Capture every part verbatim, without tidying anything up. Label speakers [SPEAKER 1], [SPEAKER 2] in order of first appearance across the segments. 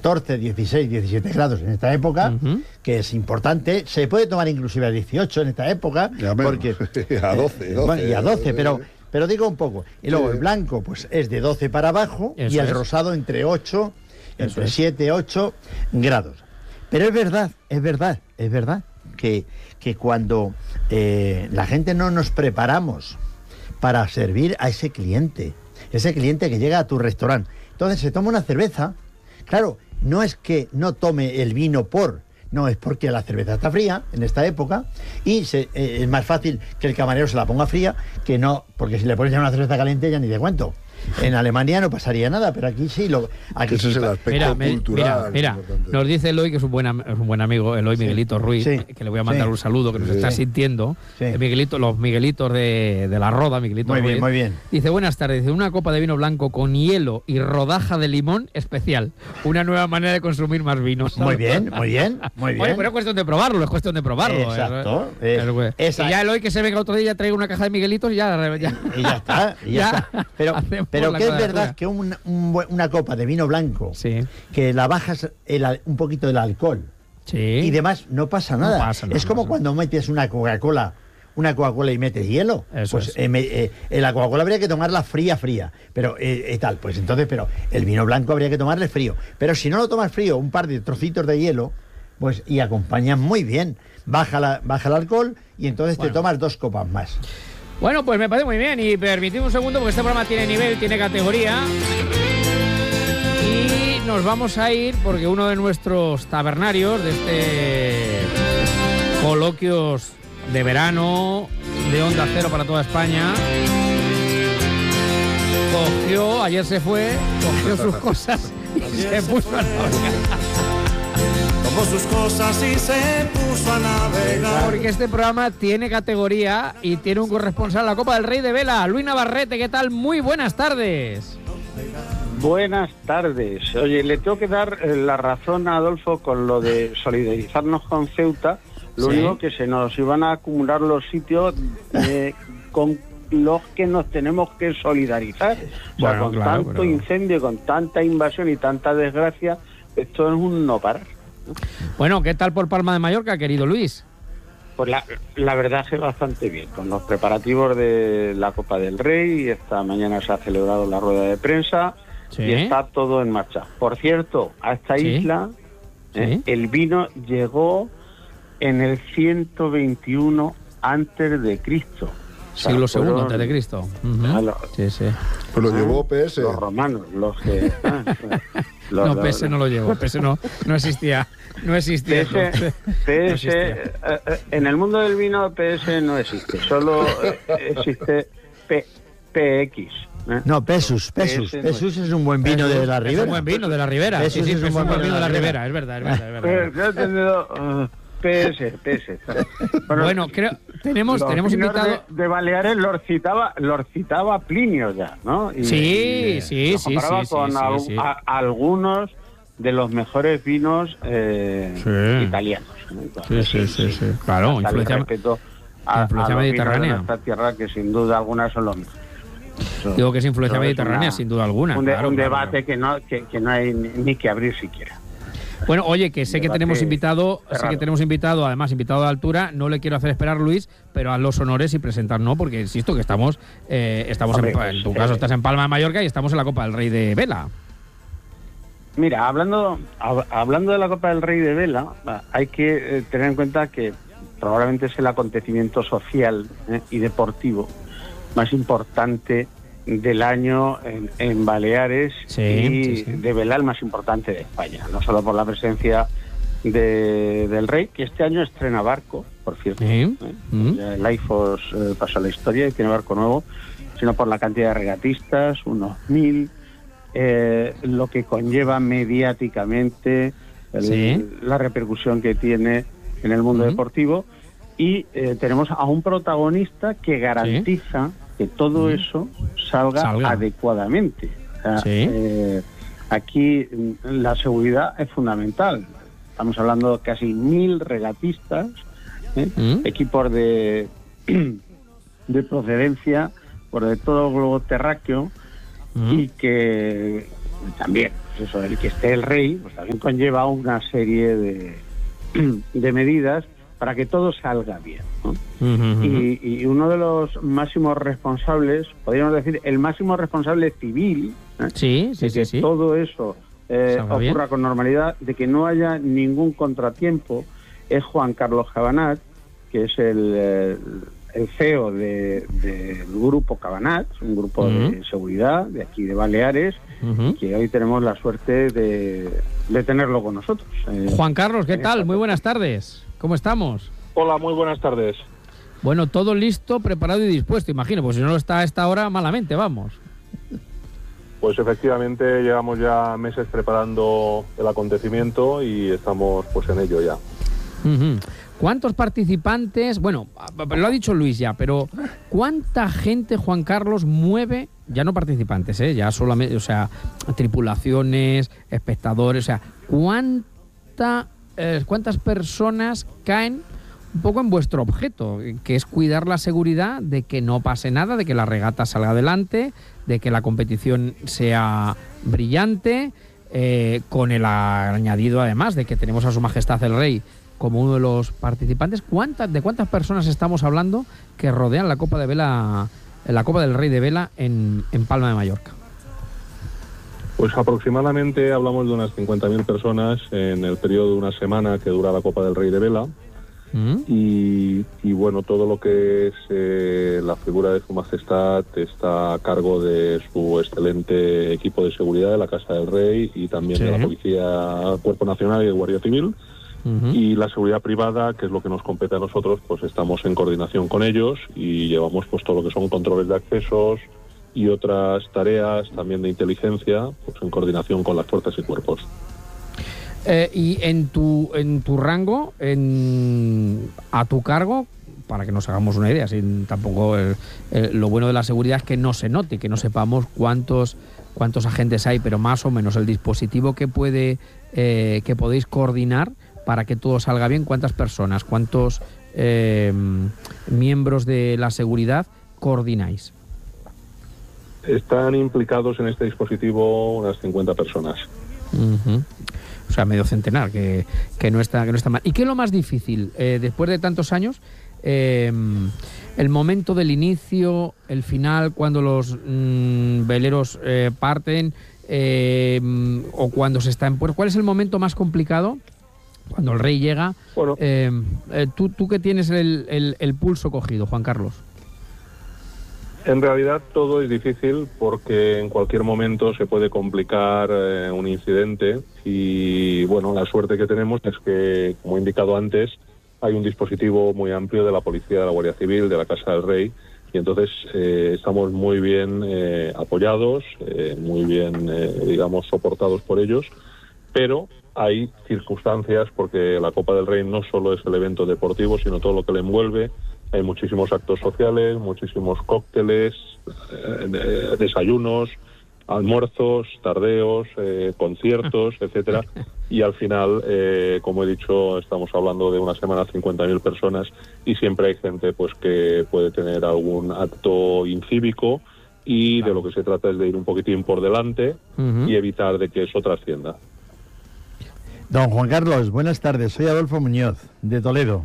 [SPEAKER 1] catorce, dieciséis, diecisiete grados en esta época, uh-huh. que es importante. Se puede tomar inclusive a dieciocho en esta época.
[SPEAKER 2] Ya menos, porque a doce, doce.
[SPEAKER 1] Bueno, y a doce, pero, pero digo un poco. Y luego sí. el blanco pues es de doce para abajo. Eso y el es. rosado entre ocho, entre siete, ocho grados. Pero es verdad, es verdad, es verdad que, que cuando eh, la gente no nos preparamos para servir a ese cliente, ese cliente que llega a tu restaurante, entonces se toma una cerveza, claro, no es que no tome el vino por, no, es porque la cerveza está fría en esta época y se, eh, es más fácil que el camarero se la ponga fría que no, porque si le pones ya una cerveza caliente ya ni te cuento. En Alemania no pasaría nada, pero aquí sí. Lo, aquí
[SPEAKER 2] Ese
[SPEAKER 1] sí.
[SPEAKER 2] es el aspecto mira, cultural.
[SPEAKER 3] Mira, mira nos dice Eloy, que es un buen, es un buen amigo, Eloy sí. Miguelito Ruiz, sí. que le voy a mandar sí. un saludo, que nos sí. está sintiendo. Sí. Miguelito, los Miguelitos de, de la Roda, Miguelito
[SPEAKER 1] Muy
[SPEAKER 3] Ruiz.
[SPEAKER 1] bien, muy bien.
[SPEAKER 3] Dice, buenas tardes, dice, una copa de vino blanco con hielo y rodaja de limón especial. Una nueva manera de consumir más vinos.
[SPEAKER 1] Muy bien, muy bien, muy bien.
[SPEAKER 3] Oye, pero es cuestión de probarlo, es cuestión de probarlo.
[SPEAKER 1] Exacto.
[SPEAKER 3] Eh, eh, eh, y ya Eloy, que se venga otro día, traiga una caja de Miguelitos y ya... ya
[SPEAKER 1] y ya está, y ya, ya está. Pero, pero que es verdad que un, un, una copa de vino blanco, sí. que la bajas el, un poquito del alcohol sí. y demás, no pasa nada. No pasa, no, es como no, cuando metes una Coca-Cola, una Coca-Cola y metes hielo. Eso pues es. eh, eh, la Coca-Cola habría que tomarla fría, fría. Pero eh, eh, tal, pues entonces, pero el vino blanco habría que tomarle frío. Pero si no lo tomas frío, un par de trocitos de hielo, pues y acompañas muy bien. Baja, la, baja el alcohol y entonces bueno. te tomas dos copas más.
[SPEAKER 3] Bueno, pues me parece muy bien y permitidme un segundo porque este programa tiene nivel, tiene categoría y nos vamos a ir porque uno de nuestros tabernarios de este coloquios de verano de Onda Cero para toda España cogió, ayer se fue, cogió sus cosas y se puso a navegar.
[SPEAKER 4] Tomó sus cosas y se puso a navegar.
[SPEAKER 3] Porque este programa tiene categoría y tiene un corresponsal, la Copa del Rey de Vela, Luis Navarrete. ¿Qué tal? Muy buenas tardes.
[SPEAKER 5] Buenas tardes. Oye, le tengo que dar la razón a Adolfo con lo de solidarizarnos con Ceuta. Lo ¿Sí? único que se nos iban a acumular los sitios eh, con los que nos tenemos que solidarizar. O sea, bueno, con claro, tanto pero... incendio, con tanta invasión y tanta desgracia, esto es un no parar.
[SPEAKER 3] Bueno, ¿qué tal por Palma de Mallorca, querido Luis?
[SPEAKER 5] Pues la, la verdad es que bastante bien, con los preparativos de la Copa del Rey. Esta mañana se ha celebrado la rueda de prensa ¿Sí? y está todo en marcha. Por cierto, a esta ¿Sí? isla ¿Sí? Eh, el vino llegó en el ciento veintiuno antes de Cristo.
[SPEAKER 3] O sea, siglo segundo fueron, antes de Cristo. Uh-huh.
[SPEAKER 5] Lo,
[SPEAKER 3] sí, sí.
[SPEAKER 2] Pues lo llevó P S.
[SPEAKER 5] Los romanos, los que... ah,
[SPEAKER 3] los, no, P S no lo llevó. P S no, no existía. No existía.
[SPEAKER 5] P S, P S no existía. Eh, en el mundo del vino P S no existe. Solo eh, existe P, PX. ¿eh?
[SPEAKER 1] No, Pesus, Pesus. Pesus es un buen vino Pesus, de la Ribera.
[SPEAKER 3] Es un buen vino de la Ribera.
[SPEAKER 1] Pesus sí, sí,
[SPEAKER 3] es un buen vino de la Ribera. Es verdad, es verdad. Es verdad.
[SPEAKER 5] Yo he entendido... Uh, P S, P S.
[SPEAKER 3] Bueno, bueno, creo tenemos tenemos invitado
[SPEAKER 5] de, de Baleares los citaba los citaba Plinio ya, ¿no? Y,
[SPEAKER 3] sí,
[SPEAKER 5] y,
[SPEAKER 3] sí, sí,
[SPEAKER 5] comparaba
[SPEAKER 3] sí,
[SPEAKER 5] con
[SPEAKER 3] sí,
[SPEAKER 5] a,
[SPEAKER 3] sí.
[SPEAKER 5] A, a algunos de los mejores vinos eh, sí. italianos.
[SPEAKER 3] Entonces, sí, sí, sí, sí, sí. Claro, influencia,
[SPEAKER 5] respeto a,
[SPEAKER 3] influencia
[SPEAKER 5] a los
[SPEAKER 3] mediterránea.
[SPEAKER 5] Vinos de esta tierra que sin duda algunas son los mejores. Eso,
[SPEAKER 3] Digo que es influencia mediterránea, una, sin duda alguna.
[SPEAKER 5] Un, de,
[SPEAKER 3] claro,
[SPEAKER 5] un
[SPEAKER 3] claro,
[SPEAKER 5] debate
[SPEAKER 3] claro.
[SPEAKER 5] que no que, que no hay ni, ni que abrir siquiera.
[SPEAKER 3] Bueno, oye, que sé que tenemos invitado, sé que tenemos invitado, además invitado de altura, no le quiero hacer esperar, Luis, pero haz los honores y presentarnos, porque insisto que estamos, eh, estamos Hombre, en, pues, en tu caso eh, estás en Palma de Mallorca y estamos en la Copa del Rey de Vela.
[SPEAKER 5] Mira, hablando hablando de la Copa del Rey de Vela, hay que eh, tener en cuenta que probablemente es el acontecimiento social eh, y deportivo más importante del año en, en Baleares
[SPEAKER 3] sí,
[SPEAKER 5] y
[SPEAKER 3] sí, sí.
[SPEAKER 5] de Vela el más importante de España, no solo por la presencia de, del Rey, que este año estrena barco, por cierto, sí. ¿eh? Mm. el Laifos eh, pasó a la historia y tiene barco nuevo, sino por la cantidad de regatistas, unos mil, eh, lo que conlleva mediáticamente el, sí. la repercusión que tiene en el mundo mm. deportivo, y eh, tenemos a un protagonista que garantiza sí. que todo mm. eso salga, salga adecuadamente. O sea, sí. eh, aquí la seguridad es fundamental. Estamos hablando de casi mil regatistas, ¿eh? mm. equipos de, de procedencia por de todo el globo terráqueo mm. y que también pues eso, el que esté el rey, pues también conlleva una serie de, de medidas para que todo salga bien, ¿no? Uh-huh. y, y uno de los máximos responsables, podríamos decir, el máximo responsable civil, ¿eh?
[SPEAKER 3] sí, sí,
[SPEAKER 5] de que
[SPEAKER 3] sí, sí.
[SPEAKER 5] todo eso eh, ocurra bien, con normalidad, de que no haya ningún contratiempo, es Juan Carlos Cabanat, que es el, el, el C E O del de, de grupo Cabanat, un grupo uh-huh. de seguridad de aquí de Baleares, uh-huh. que hoy tenemos la suerte de, de tenerlo con nosotros.
[SPEAKER 3] Eh, Juan Carlos, ¿qué tal? Muy buenas tardes. ¿Cómo estamos?
[SPEAKER 6] Hola, muy buenas tardes.
[SPEAKER 3] Bueno, todo listo, preparado y dispuesto, imagino, pues si no lo está a esta hora, malamente, vamos.
[SPEAKER 6] Pues efectivamente llevamos ya meses preparando el acontecimiento y estamos pues en ello ya.
[SPEAKER 3] Uh-huh. ¿Cuántos participantes? Bueno, lo ha dicho Luis ya, pero ¿cuánta gente, Juan Carlos, mueve, ya no participantes, eh, ya solamente, o sea, tripulaciones, espectadores, o sea, cuánta, eh, cuántas personas caen un poco en vuestro objeto, que es cuidar la seguridad de que no pase nada, de que la regata salga adelante, de que la competición sea brillante, eh, con el añadido además de que tenemos a Su Majestad el Rey como uno de los participantes? ¿Cuántas, ¿De cuántas personas estamos hablando que rodean la Copa de Vela, la Copa del Rey de Vela en, en Palma de Mallorca?
[SPEAKER 6] Pues aproximadamente hablamos de unas cincuenta mil personas en el periodo de una semana que dura la Copa del Rey de Vela. ¿Mm? Y, y bueno, todo lo que es eh, la figura de Su Majestad está a cargo de su excelente equipo de seguridad de la Casa del Rey y también sí. de la Policía, Cuerpo Nacional y de Guardia Civil. Uh-huh. Y la seguridad privada, que es lo que nos compete a nosotros, pues estamos en coordinación con ellos y llevamos pues todo lo que son controles de accesos y otras tareas también de inteligencia, pues en coordinación con las fuerzas y cuerpos.
[SPEAKER 3] Eh, y en tu en tu rango, en, a tu cargo, para que nos hagamos una idea, sin tampoco el, el, lo bueno de la seguridad es que no se note, que no sepamos cuántos cuántos agentes hay, pero más o menos el dispositivo que puede eh, que podéis coordinar para que todo salga bien. ¿Cuántas personas, cuántos eh, miembros de la seguridad coordináis?
[SPEAKER 6] Están implicados en este dispositivo unas cincuenta personas.
[SPEAKER 3] Uh-huh. O sea, medio centenar, que, que, no está, que no está mal. ¿Y qué es lo más difícil? Eh, después de tantos años, eh, el momento del inicio, el final, cuando los mmm, veleros eh, parten, eh, o cuando se está en puerto. ¿Cuál es el momento más complicado? Cuando el rey llega. Bueno. Eh, eh, ¿tú, ¿Tú que tienes el, el, el pulso cogido, Juan Carlos?
[SPEAKER 6] En realidad todo es difícil porque en cualquier momento se puede complicar eh, un incidente y bueno, la suerte que tenemos es que, como he indicado antes, hay un dispositivo muy amplio de la Policía, de la Guardia Civil, de la Casa del Rey y entonces eh, estamos muy bien eh, apoyados, eh, muy bien, eh, digamos, soportados por ellos, pero hay circunstancias porque la Copa del Rey no solo es el evento deportivo, sino todo lo que le envuelve. Hay muchísimos actos sociales, muchísimos cócteles, eh, desayunos, almuerzos, tardeos, eh, conciertos, etcétera. Y al final, eh, como he dicho, estamos hablando de una semana cincuenta mil personas y siempre hay gente pues que puede tener algún acto incívico y de lo que se trata es de ir un poquitín por delante uh-huh. y evitar de que eso trascienda.
[SPEAKER 1] Don Juan Carlos, buenas tardes. Soy Adolfo Muñoz, de Toledo.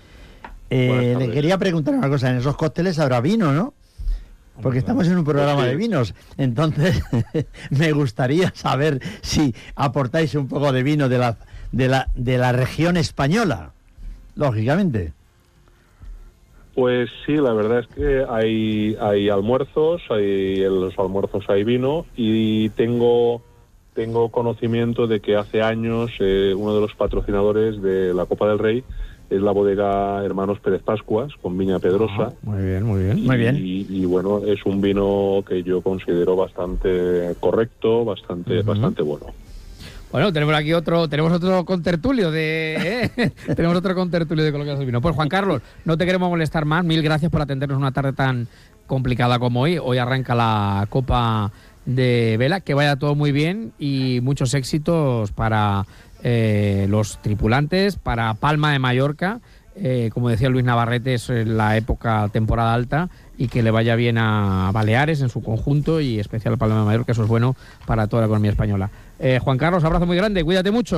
[SPEAKER 1] Eh, le quería preguntar una cosa, en esos cócteles habrá vino, ¿no? Porque estamos en un programa de vinos, entonces me gustaría saber si aportáis un poco de vino de la de la de la región española, lógicamente.
[SPEAKER 6] Pues sí, la verdad es que hay hay almuerzos, hay en los almuerzos hay vino y tengo tengo conocimiento de que hace años eh, uno de los patrocinadores de la Copa del Rey es la bodega Hermanos Pérez Pascuas, con Viña Pedrosa.
[SPEAKER 3] Oh, muy bien, muy bien.
[SPEAKER 6] Y,
[SPEAKER 3] muy bien.
[SPEAKER 6] Y, y bueno, es un vino que yo considero bastante correcto, bastante uh-huh. bastante bueno.
[SPEAKER 3] Bueno, tenemos aquí otro, tenemos otro contertulio de, ¿eh? tenemos otro contertulio de colocar el vino. Pues Juan Carlos, no te queremos molestar más. Mil gracias por atendernos una tarde tan complicada como hoy. Hoy arranca la Copa de Vela, que vaya todo muy bien y muchos éxitos para Eh, los tripulantes, para Palma de Mallorca, eh, como decía Luis Navarrete, es la época temporada alta y que le vaya bien a Baleares en su conjunto y especial a Palma de Mallorca, eso es bueno para toda la economía española. Eh, Juan Carlos, abrazo muy grande, cuídate mucho.